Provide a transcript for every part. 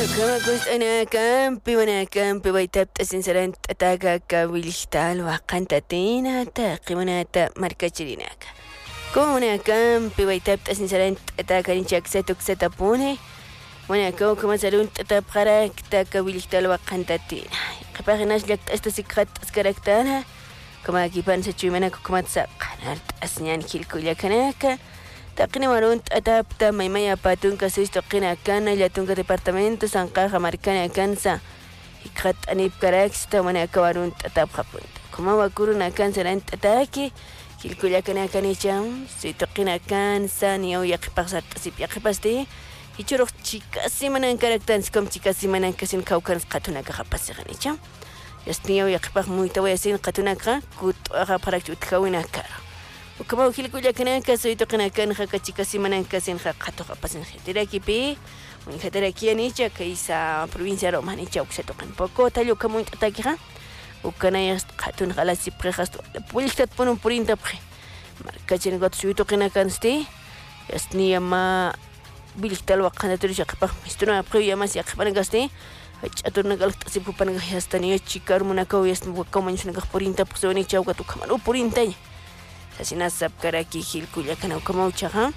كما قلت أنا كامبي وأنا كامبي ويتبت سنسران تتاكا كويلشتال وقنتاتينا تاقي وناتا مركجريناك كونا كامبي ويتبت سنسران تتاكا نشاك ستوك ستابوني وانا كو كما سالون تتابقراك تاكا ويلشتال وقنتاتينا قباغي ناشلك تستسكرات تسكركتانها كما كيبان ستشوي مناك كما تسابق نارت أسنيان كيلكو لكناك تقني ورون أتابتا مايمايا باتون كسويس تقني أكان لاتون كديبارتمنتو سانقاخ أمريكاني أكانسا هيكات أنيب كراكستا وانا كوارون أتاب خبونت كما وكورون أكان سلان تتاكي كيلكو لكنا أكاني شام سوي تقني أكانسا نيو يقباق ساتسيب يقباس دي هيچوروخ چيكاسي منان كاركتان سكم چيكاسي منان كسين كاوكانس قاتونا كخباسي غني شام يستنيو يقباق مويتوا يسين قاتونا كا كوت أغا براكتو تكاوينا كارا وكما وكيلكو لكنا كسويتو قنا كان خاكا چيكاسي منان كسين خاقاتو خباسين خيتراكي بي وني خيتراكي نيچا كيسا provincia Roma نيچا وكساتو قن بوكو تاليو كمو انتاتاكي خا وكنا يست قاتون خلاسي بريخاستو بوليكتات بونو بورين تبخي مركاتين غات سويتو قنا كانستي يستني ما بيلكتال وقنا تريشا قبخ مستنو أبخي ياماس يقبان غاستي هجاتو نغالك تسيبو بان غيستانيا چيكار مناكاو يستن وكاو منشو نغاق بورين تبخسو نيچا وغاتو كمانو بورين تاني ساسينا سابكاراكي هيلكو لكنا وكما وچاها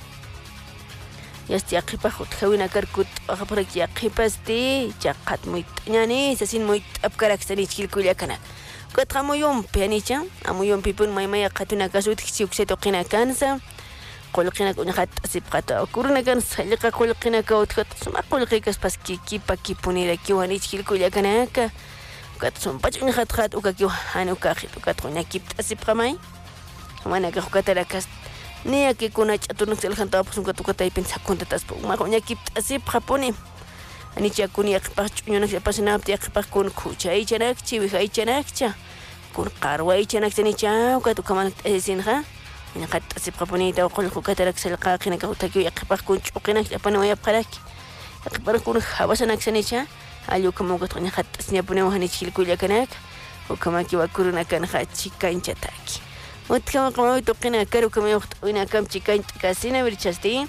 يستي أقيبا خود خوينا كاركوت أخبرك يقيبا ستي جاقات مويت ناني ساسين مويت أبكاراك سانيت هيلكو لكنا قد خامو يوم بيانيچا أمو يوم بيبون مايما يقاتونا كاسوت كسيو كسيتو قينا كانسا قولقينا كونا خات أسيب قاتا وكورونا كانسا لقا قولقينا كاوت خات سما قولقي كاس باس كيبا كيبوني لكي وانيت هيلكو لكنا هكا وقد سنباجوني خات خات وكاكيو هانو كاخيت وقد خونا كيبت أسيب قماي وانا كخوكاتا لكاس نيا كي كونا تشاتونك سلخان تابسون كتوكاتا يبنسا كونتا تاسبو ما خونا كيبت أسيب خابوني أني تشاكوني يقباق تشونيونك سيباسنابت يقباق كون كوچا ايچاناك تشي ويخا ايچاناك تشا كون قاروا ايچاناك تاني تشا وكاتو كمانك تأسيسين خا أنا قد أسيب خابوني تاوقل خوكاتا لك سلقاقينا كهوتاكيو يقباق كون تشوقينك يبانو يبقالاك يقباق كون خاباسناك ساني تشا هاليو كموغت غني خد أسنيابوني وهاني تشيلكو لكناك وكماكي وكورونا كان خد تشيكاين تشاتاكي وتكما قماوي توقينا كارو كما يوقتوينا كام تشيكاين تكاسينا بريتشاستي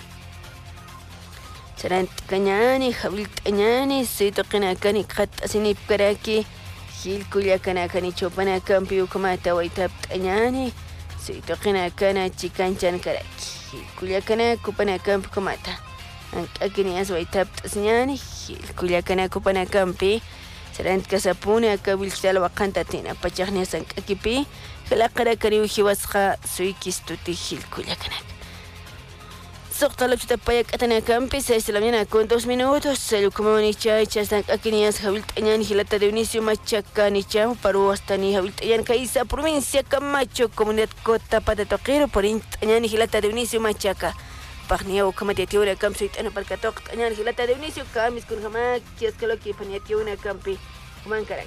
سران تكنياني خبيلت أنياني سي توقينا كاني قد أسيني بكراكي هيل كوليا كانا كاني تشوبانا كام بيو كما تاويتابت أنياني سي توقينا كانا تشيكاين تشان كراكي هيل كوليا كانا كوبانا كام كما تا أنك أكني أسويتابت أسنياني هيل كوليا كانا كوبانا كام بي سران تكاسابوني أكابيل شتال وقانتاتينا بچاخني سانك أكيبي خلاقرا كريو حواسخا سويكيستوتي هيلكو لكناك سوق طلب تتبايك أتنا كامبي سيسلامينا كون 2 minutos سلو كموني تشاي تشاستانك أكينياس هاولت أنيان هيلاتا دونيسيو ماتشاكاني تشاو باروستاني هاولت أنيان كايسا provincia Camacho comunidad Cota Pata Toquero porint أنيان هيلاتا دونيسيو ماتشاكا باغنيو كما تيتيونا كام سويت أنا بركاتوق أنيان هيلاتا دونيسيو كاميس كون هما كياسكالوكي بانياتيونا كامبي كمان كراكي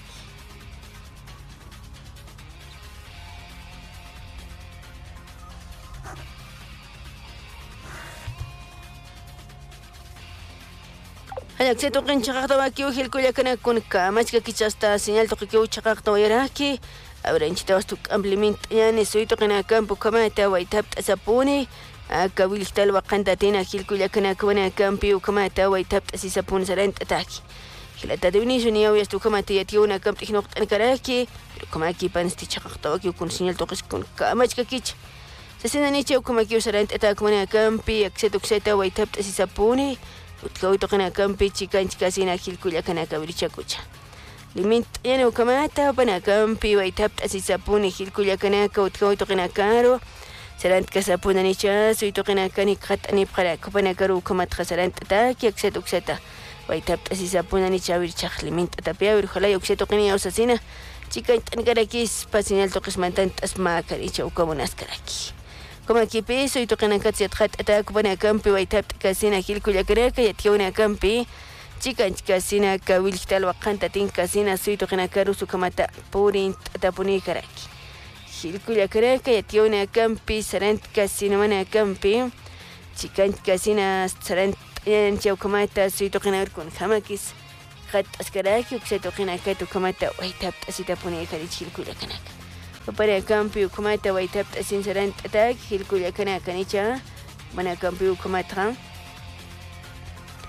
هلا كسي توقين شقاقتا واكيو هيلكو لكنا كون كاماش كيتشاستا سينال توقيكيو شقاقتا ويراكي أورا انشي تواستوك أمبليمنت يعني سوي توقينا كامبو كماتا ويتابت أسابوني أكا ويلشتال وقنداتينا هيلكو لكنا كونا كامبيو كماتا ويتابت أسيسابون سرانت أتاكي هيلاتا دونيشو نياو يستو كماتا يتيونا كامت إخنوقت أنكراكي كماكي بانستي شقاقتا واكيو كون سينال توقيش كون كاماش كيتش سسينا نيتشاو كماكيو سرانت أتاك ونا كامبي أكسي توكسيتا ويتابت أسيسابوني وتكوي توقنا كامبي تشيكان تشكاسينا هيلكو لكنا كابريتشا كوتشا لمنت يعني وكماتا بنا كامبي ويتابت أسيسابوني هيلكو لكنا وتكوي توقنا كارو سلانت كسابونا نيشا سوي توقنا كاني قط أني بقراك بنا كارو كمات خسلانت أتاك يكسات وكساتا ويتابت أسيسابونا نيشا ويرتشاخ لمنت أتابيا ويرخلا يكسات توقني يوساسينا تشيكان تنكراكيس باسينال توقسمانتان أسماء كاريتشا وكموناس كراكي كما كيبي سوي توقنا كاتسيات خات أتاك بنا كامبي ويتابت كاسينا هيلكو لكراكا يتكونا كامبي تشيكان تشكاسينا كويلشتال وقانتاتين كاسينا سوي توقنا كاروسو كماتا بورين تتابوني كراكي هيلكو لكراكا يتكونا كامبي سرانت كاسينا وانا كامبي تشيكان تشكاسينا سرانت ينشاو كماتا سوي توقنا وركون خماكيس خات أسكراكي وكسي توقنا كاتو كماتا ويتابت أسيتابوني كاريتش هيلكو لكناك وبرا كامبيو كماتا ويتابت أسين سرانت أتاك هيلكو لكنا كانيشا بنا كامبيو كماتا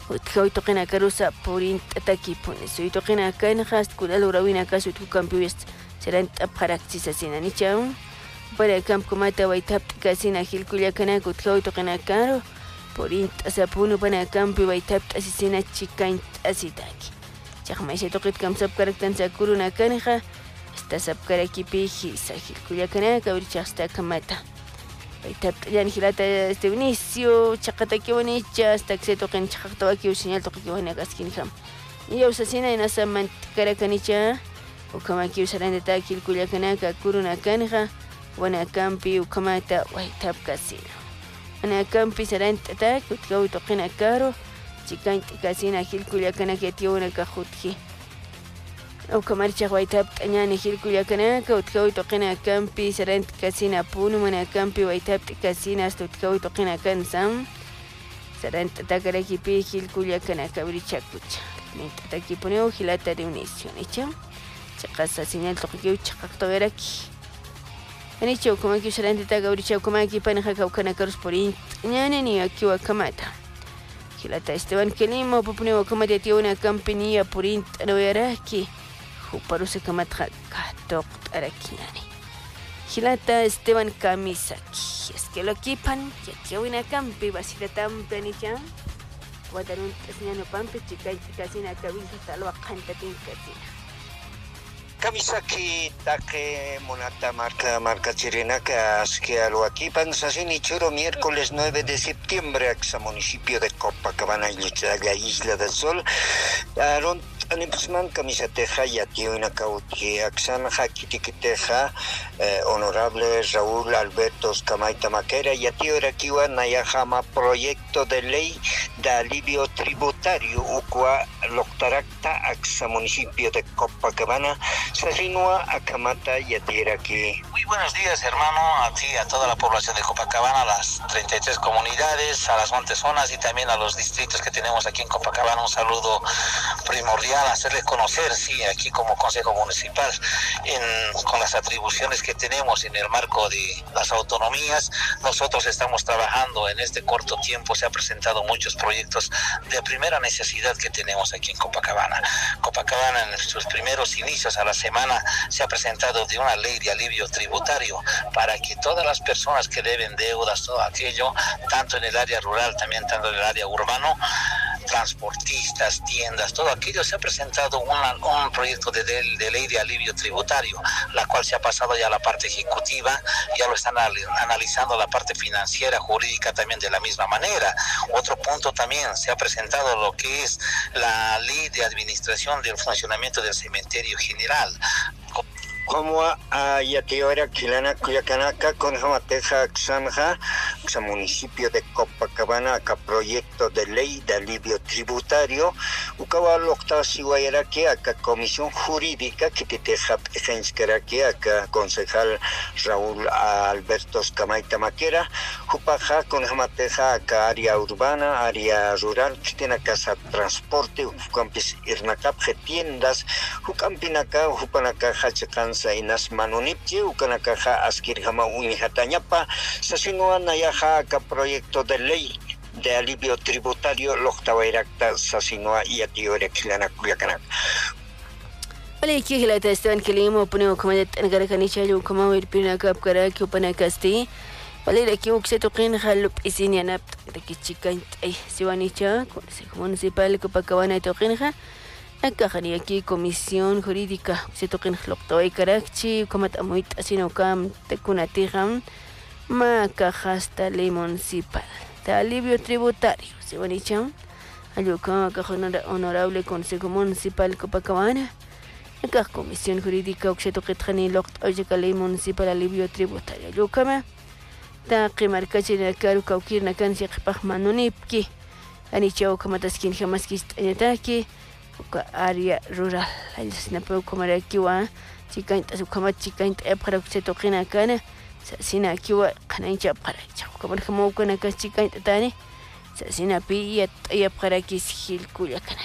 utkawi toqina karusa purin tataki pones uitoqina kan hast kulal urawina kasu tu kampiwist serán taparaxisasina nicham para camp kumata waitap kasina hilkulia kana utkawi toqina karo purin tasapunu pana campi waitap asisina chikain asitaki chaqma se toqit kamsap karaktan sakuruna kanja esta sapkarakipi hisa hilkulia kana kabrichasta kamata Itap yan hilata este Vinicio chaqataki wanicha hasta que se toquen chaqtawaki señal toqaki wanagaskin ham. Y usasina en asa manticarakanicha ukamaki usaranda takil kuyakanaka kuruna kanja wanakampi ukamata waitap kasina. Wanakampi saranta tak utkawi toqina karo chikan kasina hilkuyakanaka tiwana kahutki. أو كمان شغوي تابت أنياني هيلكو يا كناكا وتكوي توقينا كامبي سرنت كاسينا بونو منا كامبي ويتابت كاسينا استو تكوي توقينا كان سام سرنت تاكراكي بي هيلكو يا كناكا وريتشاكوتش من تاكي بونيو هيلاتا ديونيسيون إيشام شقاسا سينيال توقيو تشاقاق تويراكي أني تشاو كماكي سرنت تاكا وريتشاو كماكي بانخا كوكانا كاروس بورين أنياني نياكيوا كماتا هيلاتا استوان كليما وبونيو كماتا تيونا كامبي نيا بورين تنويراكي Uparuse kamatra katok arakiani. Hilata Esteban Kamisaki. Es que lo equipan, ya que una campi vasita tan penicha. Guadarun tasñano pampe chica y casina cabeza salva canta tin casina. Kamisaki take monata marca chirena que asque a lo equipan sasini churo miércoles 9 de septiembre a municipio de Copacabana y la Isla del Sol. Aron Anipsman camisateja y atio en acauti axan hakitikiteja honorable Raúl Alberto Camaita Maquera y atio erakiwa nayahama proyecto de ley de alivio tributario ukwa loktarakta axa municipio de Copacabana sasinua akamata y atiraki. Muy buenos días, hermano, a ti, a toda la población de Copacabana, a las 33 comunidades, a las montezonas y también a los distritos que tenemos aquí en Copacabana. Un saludo primordial, hacerles conocer, sí, aquí como Consejo Municipal, con las atribuciones que tenemos en el marco de las autonomías. Nosotros estamos trabajando en este corto tiempo, se han presentado muchos proyectos de primera necesidad que tenemos aquí en Copacabana. Copacabana en sus primeros inicios a la semana se ha presentado de una ley de alivio tributario para que todas las personas que deben deudas, todo aquello, tanto en el área rural, también tanto en el área urbano, transportistas, tiendas, todo aquello, se ha presentado un proyecto de ley de alivio tributario, la cual se ha pasado ya a la parte ejecutiva, ya lo están analizando la parte financiera, jurídica también de la misma manera. Otro punto también, se ha presentado lo que es la ley de administración del funcionamiento del cementerio general. Como a Yatiora Quilana Cuyacanaka con Jamateja Xanja, municipio de Copacabana, acá proyecto de ley de alivio tributario, Ukawa Lokta Siwayaraki, acá comisión jurídica que te deja Ejenskeraki, acá concejal Raúl Alberto Camaita Maquera, Jupaja con Jamateja, acá área urbana, área rural, que tiene casa transporte, Ucampis Irnacap, tiendas, Ucampinaka, Upanaka, Hachakan Inas manunipchi ukanakaja askirjama unijatañapa sasinua nayaja ka proyecto de ley de alivio tributario loktawairakta sasinua y atiore kilana kuyakanaka. Vale, aquí la Esteban Kelimo pone como de Tangarakanicha yo como ir pina cap karaki upana casti. Vale, aquí se toquen halup isinianap de que chica ay siwanicha Consejo Municipal Copacabana toqenja. Nakakani aquí comisión jurídica se toquen hloptoy karakchi como tamuit asino kam tekunatijam makajasta ley municipal de alivio tributario se vanicham ayuka honorable Consejo Municipal Copacabana acá comisión jurídica se toqetjani loktoy ley municipal alivio tributario ayuka ta qimarkachi nakaru kaukir nakan siqpaj manunipki anichau kama taskin jamaskis anataki área rural ay sinapu kumara kiwa chikainta sukama chikainta para que se toqina kana sina kiwa kanaincha para kamar kamo kana ka chikainta tani sina pi ya para que sil kuya kana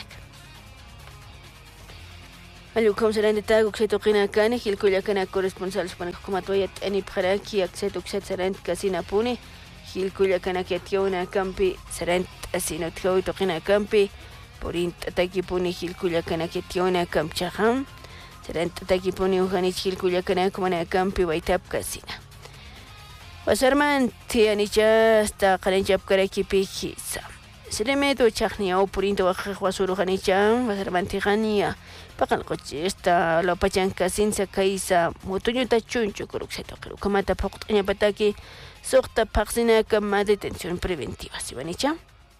alu kam serán de tago que se toqina kana hil kuya kana corresponsales para como toya ani para que acceso que serán kasina pune hil kuya kana que tiona campi serán asino tjau toqina campi por intataki puni hilkullakana que tiona camchajam serán tataki puni ujanich hilkullakana como na campi waitap casina wasarman tianicha hasta qaranchap karaki pikisa Seremeto chaknia o purinto wasuru hanicha wasarman tigania pakal coche esta la pachanca sinsa kaisa motuñuta chuncho kurukseto kamata pakutanya pataki sorta paksina kama detención preventiva sibanicha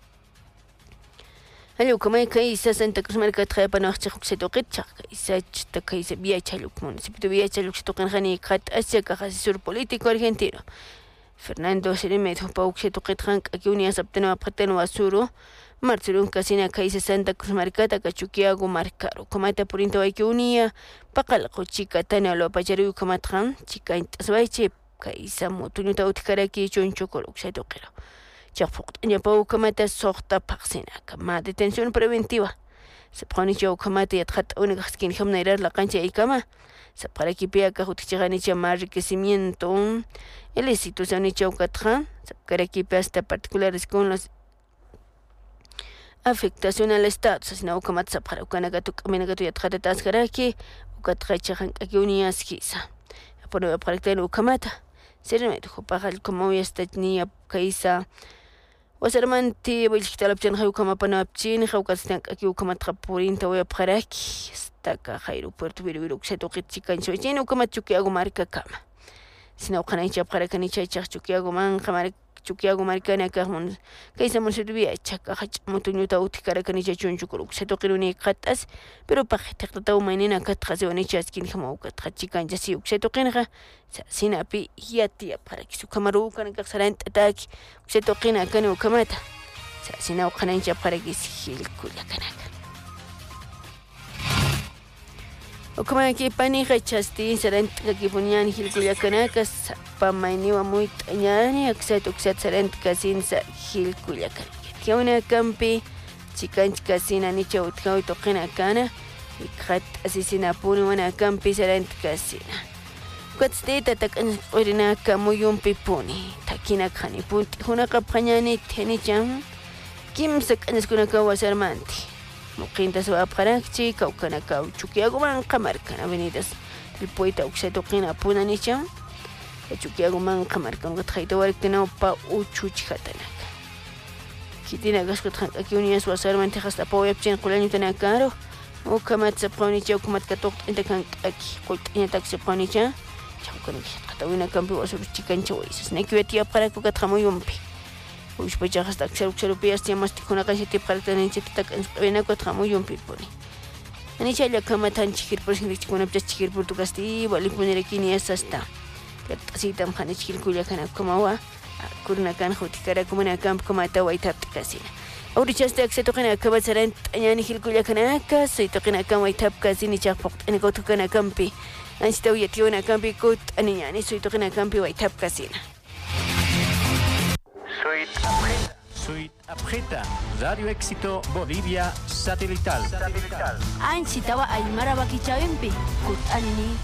Hallo kamay kaisa Santa Cruz marka trapa no chukseto qitcha kaisa chta kaisa via chaluk municipio via chaluk toqan khani qat asia ka asesor político argentino Fernando Seremeto pauxeto qitqan aquí unia sapteno apateno wasuru Marcelun Casina Kaisa Santa Cruz Marcata Cachuquiago Marcaro Comata Purinto Aikeunia Pakal Cochica Tana Lo Pacharu Comatran Chica Intasbaiche Kaisa Motunuta Utkaraki Choncho Coloxeto Quero Chafort Yapau Comata Sorta Paxina Cama detención preventiva Se pone yo comate y trata una skin hamnerar la cancha y cama Se para que pia Cajutichanicha más enriquecimiento El institución y Chaucatran Se para que pia hasta particulares con los afectación al Estado. Sasina ukamat sapara ukanagatuk aminagato yatrata taskaraki ukatrachajan akiunias kisa. Apolo aparectar ukamata. Seremeto jopajal como yastatnia kaisa. Wasarmanti wilchtalapchan ukamapana apchin ukastan aki ukamat rapurinta uyaparaki. Staka jairu puerto viru seto kitchikan soyin ukamat chukiago marca kama. Sina ukanaicha para kanicha chukiago man kamarik Chuquiago Marcana Carmon, Kaisa Monservia, Chaca, Motunuta, Uticaracanich, Chunchukuruk, Setokiruni, Katas, pero Pajetata, Manina, Catrazionichas, Kinhamauka, Trachikan, Jasiuk, Setokinra, Sinapi, Yatia, Paraksu Kamaruka, and Gaxarant attack, Setokina, Kanu Kamata, Sasina, Kananja, Paragis, Hill, Kulakanak. Okamaki pani rechasti serent kakipunian hilkullakanakas pamainiwa muy tañani akset ukset serent kasinsa hilkullakanak. Tiauna campi chikanch kasina nicha utkau toqina kana ikhat asisina puni wana campi serent kasina. Kwatstita takan orina kamuyumpi puni takina khani punti hunaka phañani tenicham kimsa kaniskunaka wasarmanti. Muqintas wa apqarakchi kawkanaka Chuquiagoman qamarkan avenidas el poeta uxetoqina punanicham Chuquiagoman qamarkan qatqayta wariktina pa uchuchhatanaka kitina gasqatqan aki unias wasarmanti hasta pawayapchin qulañutana karo ukamat sapqawnicha ukumatka toqt'inta kan aki qult'inatak sapqawnicha chawkanki qatawina kampi wasuru chikancha waysas nakiwati apqaraku qatqamuyumpi Ushpacha hasta xerupias tiamas tikuna siti partanenche tatakan venako tramuyun piponi. Anicha ya kama tan chikir por sindichikuna pcha chikir por tu casti wali ponerekini hasta. Asitam khane chikir kuya kana komawa kurna kan hotikara kumana camp komata waitap kasina. Aurichaste akseto kana kabatsaran tanyani hilkuya kana ka soito kana kan waitap kasini chaqpoq eniko tukana campi. Ansta uyationa campi kut aniñani soito kana campi waitap kasina. Suite Apreta, Radio Éxito Bolivia Satelital. Anchitawa Aymara Bakichawimpi, Kut Anini.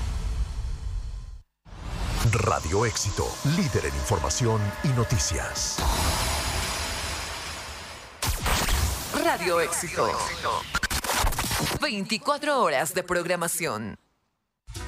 Radio Éxito, líder en información y noticias. Radio Éxito. 24 horas de programación.